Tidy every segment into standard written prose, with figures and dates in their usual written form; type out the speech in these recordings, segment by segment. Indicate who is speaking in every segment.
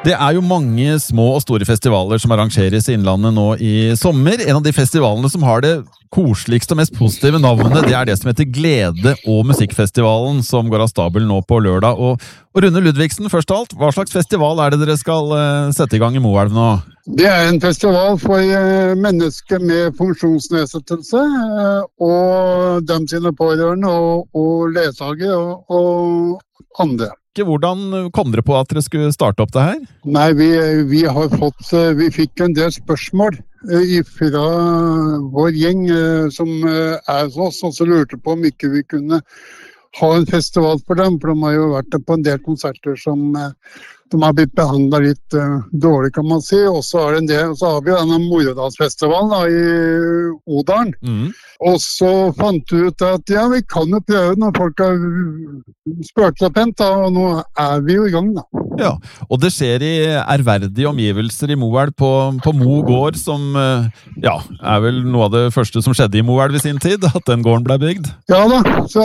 Speaker 1: Det jo mange små og store festivaler som arrangeres i Innlandet nå i sommer. En av de festivalene som har det koseligste og mest positive navnet, det det som heter Glede og Musikkfestivalen, som går av stabel nå på lørdag. Og Rune Ludvigsen, først av alt, hva slags festival det dere skal sette i gang i Moelv nå?
Speaker 2: Det en festival for mennesker med funksjonsnedsettelse, og dem sine pårørende, og ledsagere og andre.
Speaker 1: Hvordan kom dere på at dere skulle starte opp det her?
Speaker 2: Nei, vi fikk en del spørsmål fra vår gjeng som hos oss, og så lurte på om ikke vi kunne ha en festival for dem, for de har jo vært på en del konserter som de har blitt behandlet litt dårlig, kan man si. Og så har vi jo denne Moredalsfestivalen i Odalen. Og så fant vi ut at ja, vi kan jo prøve når folk har spurt seg pent, og nå vi jo i gang da.
Speaker 1: Ja, og det skjer i ærverdige omgivelser i Moelv på Mo gård, som vel noe av det første som skjedde i Moelv i sin tid, at den gården ble bygd.
Speaker 2: Ja da, så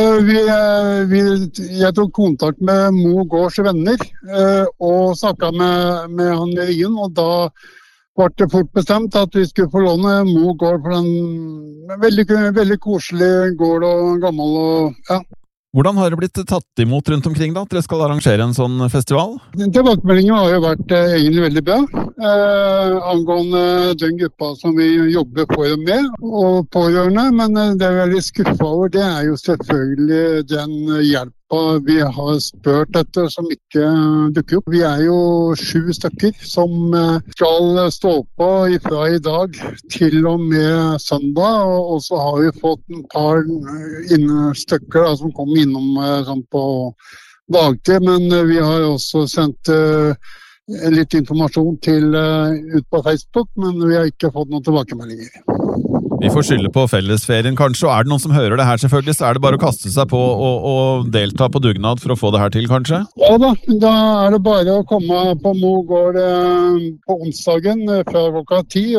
Speaker 2: jeg tok kontakt med Mo gårds venner, og snakket med han Rien, og da var det fort bestemt at vi skulle få låne Mo gård for en veldig koselig gård og gammel og ja.
Speaker 1: Hvordan har det blitt tatt imot rundt omkring da, at dere skal arrangere en sånn festival?
Speaker 2: Tilbakemeldingen har jo vært egentlig veldig bra, angående den gruppa som vi jobber for og med, og pårørende, men det jeg veldig skuffet over, det jo selvfølgelig den hjelpa vi har spurt etter som ikke dukker opp. Vi jo 7 stykker som skal stå på ifra i dag til og med søndag, og så har vi fått en par stykker som kommer innom sånn på dagtid, men vi har også sendt litt informasjon ut på Facebook, men vi har ikke fått noen tilbakemeldinger.
Speaker 1: Vi får skylde på fellesferien kanskje, og det noen som hører det her selvfølgelig, så det bare å kaste seg på og delta på dugnad for å få det her til, kanskje?
Speaker 2: Ja da det bare å komme på Mo gård på onsdagen fra klokka 10,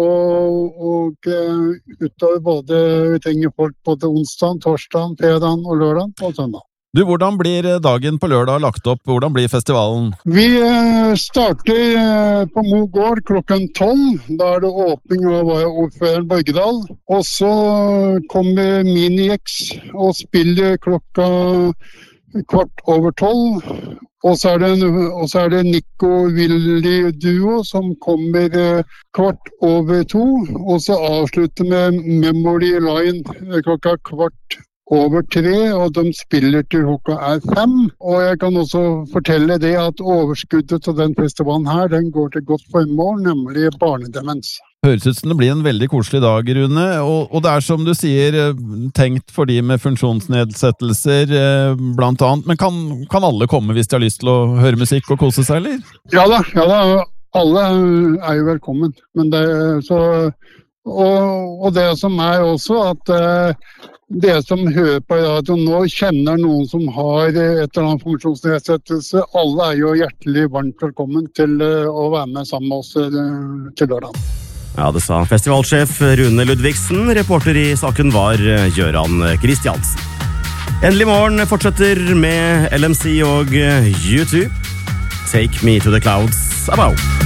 Speaker 2: og utover både vi trenger folk både onsdag, torsdag, fredag og lørdag og søndag.
Speaker 1: Du, hvordan blir dagen på lørdag lagt opp? Hvordan blir festivalen?
Speaker 2: Vi starter på Mo gård klokken 12. Da det åpning av ordføreren Borgedal. Og så kommer Mini-X og spiller klokka 11:15. Og så det Nico Willy Duo som kommer 2:15. Og så avslutter med Memory Line klokka 2:15, og de spiller til klokka 5. Og jeg kan også fortelle det at overskuddet til den festivalen her, den går til godt formål, nemlig barnedemens.
Speaker 1: Høres ut som det blir en veldig koselig dag, Rune, og det som du sier, tenkt for de med funksjonsnedsettelser, blant annet. Men kan alle komme hvis de har lyst til å høre musikk og kose seg, eller? Ja da, alle jo velkommen. Men og det som også at det som hører på radio nå kjenner noen som har et eller annet funksjonsnedsettelse. Alle jo hjertelig varmt velkommen til å være med sammen med oss til lørdag.
Speaker 3: Ja, det sa festivalsjef Rune Ludvigsen. Reporter i saken var Gøran Kristiansen. Endelig morgen fortsetter med LMC og YouTube. Take me to the clouds above.